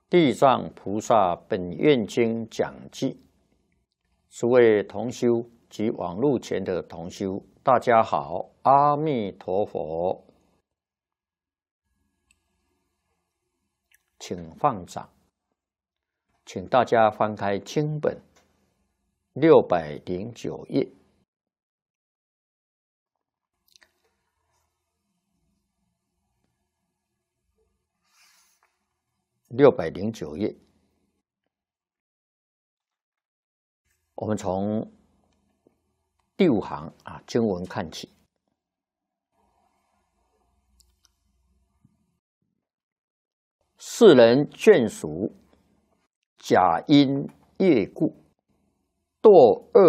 地藏菩萨本愿经讲记，诸位同修及网络前的同修，大家好，阿弥陀佛，请放掌，请大家翻开经本609页。609页，我们从第5行经文看起。世人眷属，假因业故，堕恶